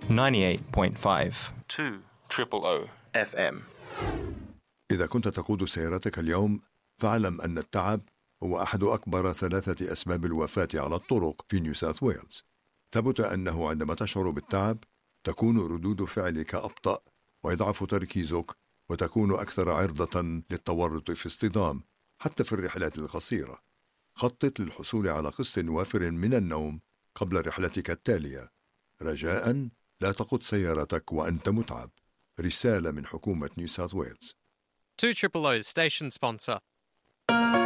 98.5 2 FM. إذا كنت تقود سيارتك اليوم فاعلم أن التعب هو أحد أكبر 3 أسباب الوفاة على الطرق في نيو ساوث ويلز. ثبت أنه عندما تشعر بالتعب تكون ردود فعلك أبطأ ويضعف تركيزك وتكون أكثر عرضة للتورط في اصطدام حتى في الرحلات القصيرة. خطط للحصول على قسط وافر من النوم قبل رحلتك التالية. رجاءً لا تقود سيارتك وأنت متعب. رسالة من حكومة نيو ساوث ويلز. 2 Station sponsor.